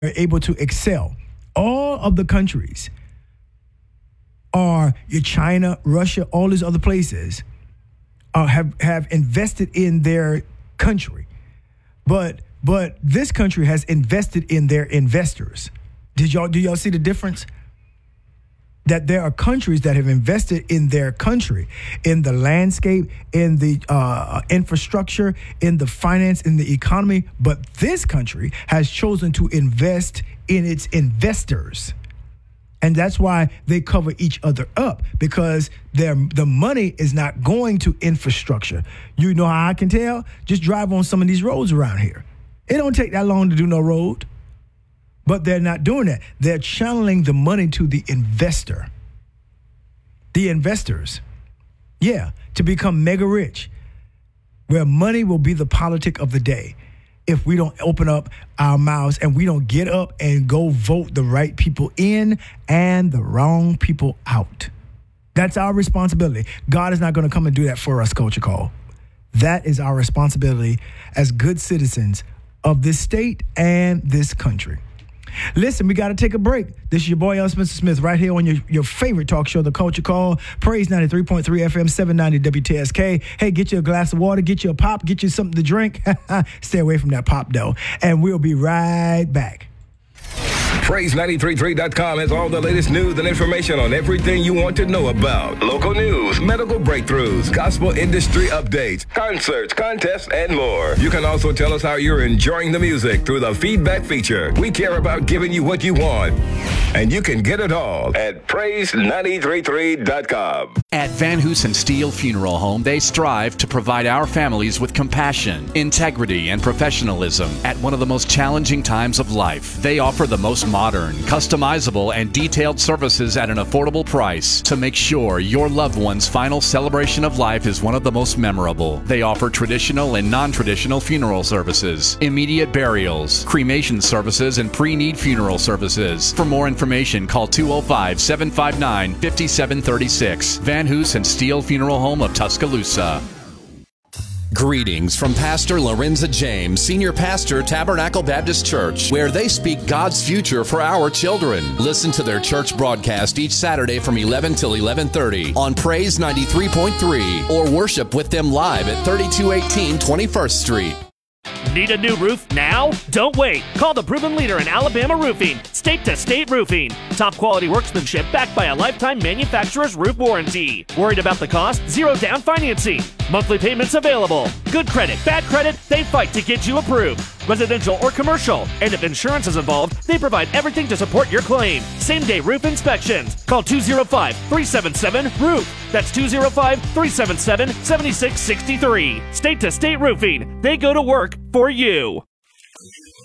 are able to excel. All of the countries are your China, Russia, all these other places have invested in their country. But this country has invested in their investors. Do y'all see the difference? That there are countries that have invested in their country, in the landscape, in the infrastructure, in the finance, in the economy. But this country has chosen to invest in its investors. And that's why they cover each other up, because the money is not going to infrastructure. You know how I can tell? Just drive on some of these roads around here. It don't take that long to do no road. But they're not doing that. They're channeling the money to the investor. The investors. Yeah, to become mega rich. Where money will be the politic of the day. If we don't open up our mouths and we don't get up and go vote the right people in and the wrong people out. That's our responsibility. God is not going to come and do that for us, Culture Call. That is our responsibility as good citizens of this state and this country. Listen, we got to take a break. This is your boy, L. Spencer Smith, right here on your favorite talk show, The Culture Call. Praise 93.3 FM, 790 WTSK. Hey, get you a glass of water, get you a pop, get you something to drink. Stay away from that pop, though. And we'll be right back. Praise933.com has all the latest news and information on everything you want to know about. Local news, medical breakthroughs, gospel industry updates, concerts, contests, and more. You can also tell us how you're enjoying the music through the feedback feature. We care about giving you what you want, and you can get it all at Praise933.com. At Van Hoosen Steel Funeral Home, they strive to provide our families with compassion, integrity, and professionalism at one of the most challenging times of life. They offer the most modern, customizable, and detailed services at an affordable price to make sure your loved one's final celebration of life is one of the most memorable. They offer traditional and non-traditional funeral services, immediate burials, cremation services, and pre-need funeral services. For more information, call 205-759-5736. Van Hoosen Steel Funeral Home of Tuscaloosa. Greetings from Pastor Lorenza James, Senior Pastor, Tabernacle Baptist Church, where they speak God's future for our children. Listen to their church broadcast each Saturday from 11 till 11:30 on Praise 93.3 or worship with them live at 3218 21st Street. Need a new roof now? Don't wait. Call the proven leader in Alabama roofing, State to State Roofing. Top quality workmanship backed by a lifetime manufacturer's roof warranty. Worried about the cost? Zero down financing. Monthly payments available. Good credit, bad credit, they fight to get you approved. Residential or commercial. And if insurance is involved, they provide everything to support your claim. Same-day roof inspections. Call 205-377-ROOF. That's 205-377-7663. State to State Roofing. They go to work for you.